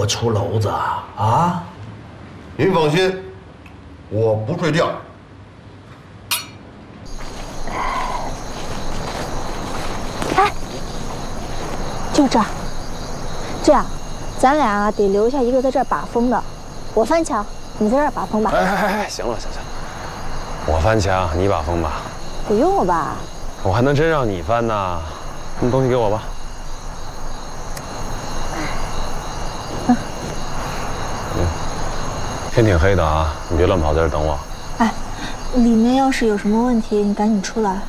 我出篓子啊？啊？ 您放心，我不睡觉。 哎，就这儿。这样，咱俩啊得留下一个在这儿把风的，我翻墙，你在这儿把风吧。 哎，行了，我翻墙，你把风吧。 不用了吧？ 我还能真让你翻呢？那东西给我吧。天挺黑的啊，你别乱跑，在这等我。 哎，里面要是有什么问题，你赶紧出来。